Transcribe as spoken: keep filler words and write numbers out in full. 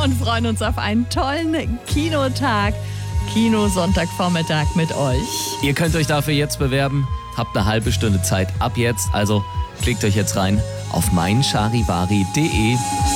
und freuen uns auf einen tollen Kinotag. Kino Sonntagvormittag mit euch. Ihr könnt euch dafür jetzt bewerben. Habt eine halbe Stunde Zeit ab jetzt. Also klickt euch jetzt rein auf mein charivari punkt de.